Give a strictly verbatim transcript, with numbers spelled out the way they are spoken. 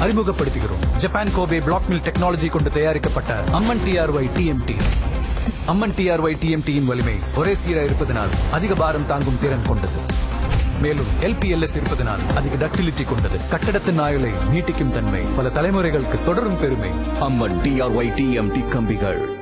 அறிமுகப்படுத்துகிறோம். Japan Kobe black mill technology கொண்டு தயாரிக்கப்பட்ட அம்மன் டிஆர்ஒய் டிஎம்டி. அம்மன் டிஆர்ஒய் டிஎம்டியின் வலிமை ஒரே சீராக இருப்பதனால் அதிக பாரம் தாங்கும் திறன் கொண்டது. மேலும் எல்பிஎல்எஸ் இருப்பதனால் அதிக டக்டிலிட்டி கொண்டது. கட்டடத்தின் ஆயுளை நீட்டிக்கும் தன்மை பல தலைமுறைகளுக்கு தொடரும் பெருமை. அம்மன் டிஆர்ஒய் டிஎம்டி கம்பிகள்.